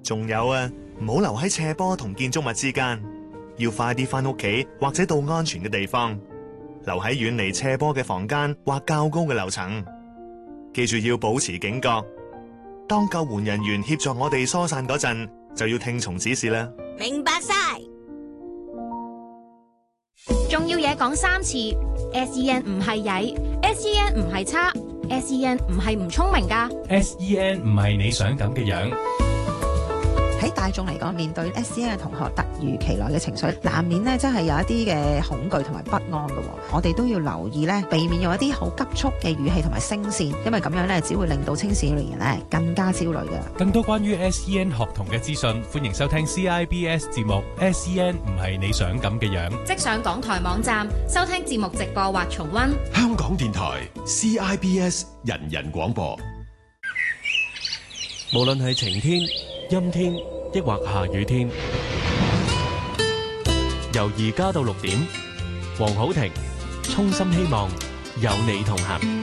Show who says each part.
Speaker 1: 仲有啊，唔好留喺斜坡同建築物之間，要快啲返屋企或者到安全嘅地方，留喺遠離斜坡嘅房間或較高嘅樓層。記住要保持警覺，當救援人員協助我哋疏散嗰陣，就要聽從指示啦。
Speaker 2: 明白晒。
Speaker 3: 重要嘢講3次。SEN 唔係曳，SEN 唔係差，SEN 唔係唔聰明㗎。
Speaker 4: SEN 唔係你想咁嘅樣。
Speaker 5: 喺大眾嚟講，面對 SEN 嘅同學突如其來嘅情緒，難免咧真係有一啲嘅恐懼同埋不安嘅。我哋都要留意咧，避免用一啲好急促嘅語氣同埋聲線，因為咁樣咧只會令到青少年人咧更加焦慮嘅。
Speaker 4: 更多關於 SEN 學童嘅資訊，歡迎收聽 CIBS 節目。SEN 唔係你想咁嘅樣。
Speaker 3: 即上港台網站收聽節目直播或重溫。
Speaker 6: 香港電台 CIBS 人人廣播。
Speaker 7: 無論係晴天、陰天，抑或下雨天，由而家到6點，黃好庭衷心希望有你同行。